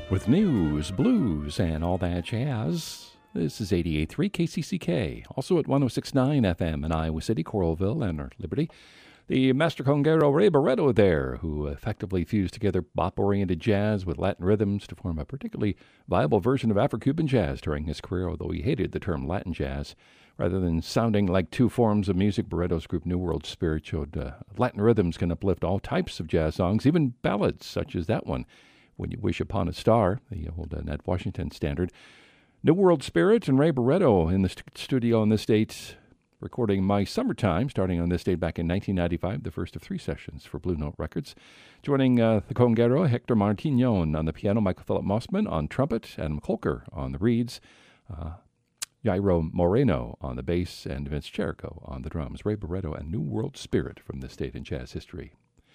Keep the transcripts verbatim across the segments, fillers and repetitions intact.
With news, blues, and all that jazz. This is eighty-eight point three K C C K, also at one oh six point nine F M in Iowa City, Coralville, and Liberty. The master conguero Ray Barretto there, who effectively fused together bop-oriented jazz with Latin rhythms to form a particularly viable version of Afro-Cuban jazz during his career, although he hated the term Latin jazz. Rather than sounding like two forms of music, Barretto's group New World Spirit showed uh, Latin rhythms can uplift all types of jazz songs, even ballads such as that one, When You Wish Upon a Star, the old uh, Nat Washington standard. New World Spirit and Ray Barretto in the st- studio on this date, recording My Summertime, starting on this date back in nineteen ninety-five, the first of three sessions for Blue Note Records. Joining uh, the conguero, Hector Martignon on the piano, Michael Philip Mossman on trumpet, Adam Kolker on the reeds, uh, Jairo Moreno on the bass, and Vince Cherico on the drums. Ray Barretto and New World Spirit from this date in jazz history.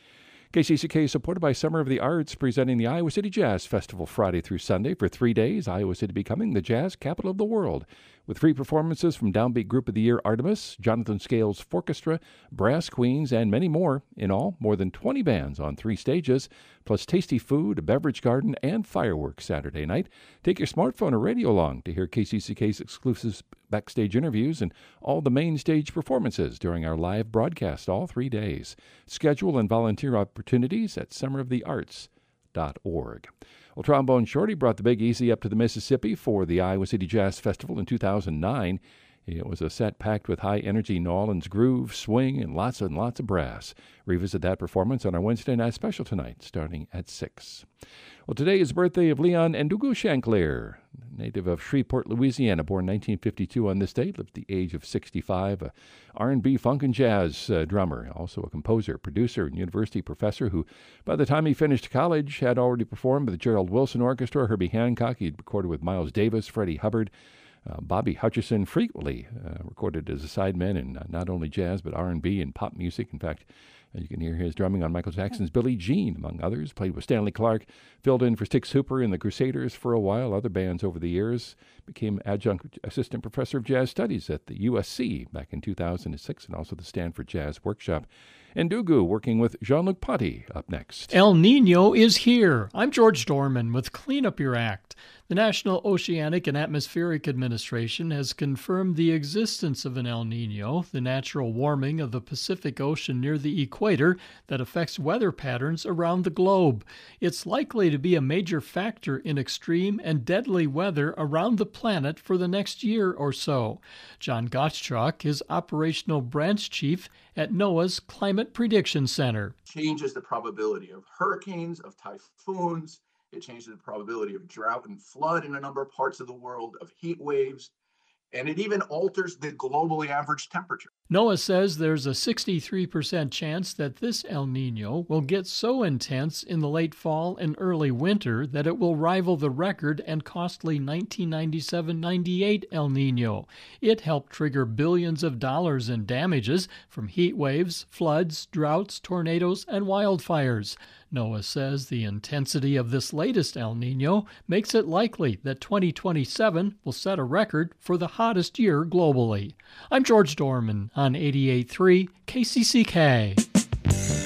K C C K is supported by Summer of the Arts, presenting the Iowa City Jazz Festival Friday through Sunday for three days, Iowa City becoming the jazz capital of the world, with free performances from Downbeat Group of the Year Artemis, Jonathan Scales Forchestra, Brass Queens, and many more. In all, more than twenty bands on three stages, plus tasty food, a beverage garden, and fireworks Saturday night. Take your smartphone or radio along to hear K C C K's exclusive backstage interviews and all the main stage performances during our live broadcast all three days. Schedule and volunteer opportunities at summer of the arts dot org. Well, Trombone Shorty brought the Big Easy up to the Mississippi for the Iowa City Jazz Festival in two thousand nine. It was a set packed with high-energy New Orleans groove, swing, and lots and lots of brass. Revisit that performance on our Wednesday night special tonight, starting at six. Well, today is the birthday of Leon Ndugu Shanklear, native of Shreveport, Louisiana, born nineteen fifty-two on this date, lived at the age of sixty-five, a R and B, funk, and jazz uh, drummer, also a composer, producer, and university professor who, by the time he finished college, had already performed with the Gerald Wilson Orchestra, Herbie Hancock. He'd recorded with Miles Davis, Freddie Hubbard, Uh, Bobby Hutcherson, frequently uh, recorded as a sideman in uh, not only jazz but R and B and pop music. In fact, uh, you can hear his drumming on Michael Jackson's Billie Jean, among others. Played with Stanley Clarke, filled in for Stix Hooper in the Crusaders for a while, other bands over the years. Became adjunct assistant professor of jazz studies at the U S C back in two thousand six, and also the Stanford Jazz Workshop. Ndugu working with Jean-Luc Ponty up next. El Nino is here. I'm George Dorman with Clean Up Your Act. The National Oceanic and Atmospheric Administration has confirmed the existence of an El Nino, the natural warming of the Pacific Ocean near the equator that affects weather patterns around the globe. It's likely to be a major factor in extreme and deadly weather around the planet for the next year or so. John Gottschalk is operational branch chief at NOAA's Climate Prediction Center. Changes the probability of hurricanes, of typhoons. It changes the probability of drought and flood in a number of parts of the world, of heat waves, and it even alters the globally average temperature. NOAA says there's a sixty-three percent chance that this El Nino will get so intense in the late fall and early winter that it will rival the record and costly nineteen ninety-seven ninety-eight El Nino. It helped trigger billions of dollars in damages from heat waves, floods, droughts, tornadoes, and wildfires. NOAA says the intensity of this latest El Nino makes it likely that twenty twenty-seven will set a record for the hottest year globally. I'm George Dorman on eighty-eight point three K C C K.